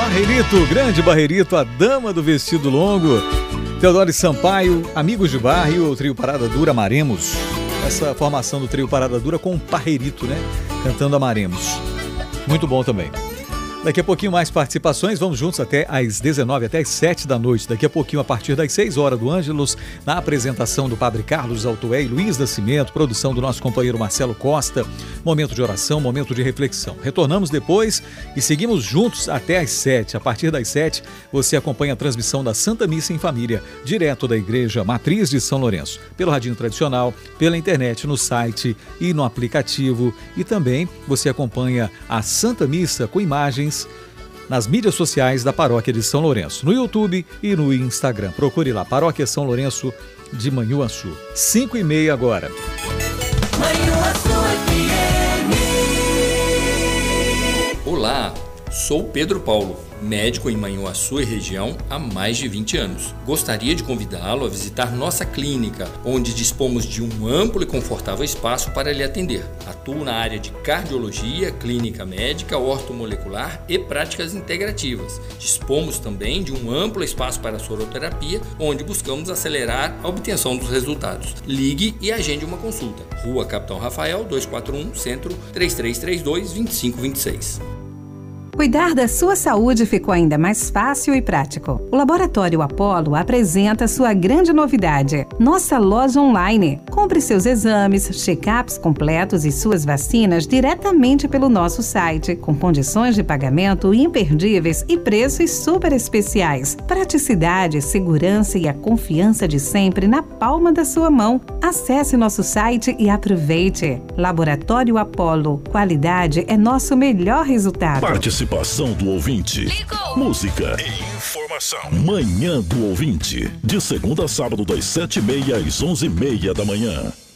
Barreirito, grande Barreirito, a dama do vestido longo. Teodoro Sampaio, Amigos de Bar e o trio Parada Dura, Amaremos. Essa formação do trio Parada Dura com o Barreirito, né? Cantando Amaremos. Muito bom também. Daqui a pouquinho mais participações, vamos juntos até às 19, até às 7 da noite. Daqui a pouquinho, a partir das 6 horas do Ângelos, na apresentação do Padre Carlos Altoé e Luiz Nascimento, produção do nosso companheiro Marcelo Costa, momento de oração, momento de reflexão. Retornamos depois e seguimos juntos até às 7. A partir das 7, você acompanha a transmissão da Santa Missa em Família, direto da Igreja Matriz de São Lourenço, pelo radinho tradicional, pela internet, no site e no aplicativo. E também você acompanha a Santa Missa com imagens nas mídias sociais da Paróquia de São Lourenço, no YouTube e no Instagram. Procure lá, Paróquia São Lourenço de Manhuaçu. 5h30 agora. Olá, sou Pedro Paulo, médico em Manhuaçu e região há mais de 20 anos. Gostaria de convidá-lo a visitar nossa clínica, onde dispomos de um amplo e confortável espaço para lhe atender. Atuo na área de cardiologia, clínica médica, ortomolecular e práticas integrativas. Dispomos também de um amplo espaço para soroterapia, onde buscamos acelerar a obtenção dos resultados. Ligue e agende uma consulta. Rua Capitão Rafael, 241, Centro, 3332-2526. Cuidar da sua saúde ficou ainda mais fácil e prático. O Laboratório Apollo apresenta sua grande novidade, nossa loja online. Compre seus exames, check-ups completos e suas vacinas diretamente pelo nosso site, com condições de pagamento imperdíveis e preços super especiais. Praticidade, segurança e a confiança de sempre na palma da sua mão. Acesse nosso site e aproveite. Laboratório Apollo. Qualidade é nosso melhor resultado. Participação do ouvinte. Ligou. Música e informação. Manhã do ouvinte. De segunda a sábado, das 7h30 às 11h30 da manhã.